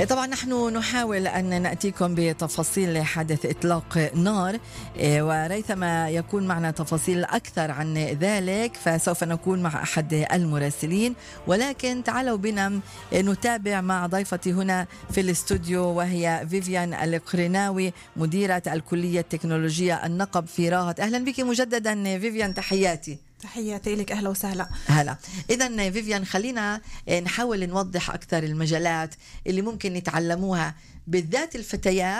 طبعا نحن نحاول أن نأتيكم بتفاصيل حادث إطلاق نار، وريثما يكون معنا تفاصيل أكثر عن ذلك فسوف نكون مع أحد المراسلين، ولكن تعالوا بنا نتابع مع ضيفتي هنا في الاستوديو وهي فيفيان القرناوي مديرة الكلية التكنولوجية النقب في راهط. أهلا بك مجددا فيفيان، تحياتي. تحياتي لك، أهلا وسهلا. هلا. إذن فيفيان خلينا نحاول نوضح أكثر المجالات اللي ممكن يتعلموها بالذات الفتيات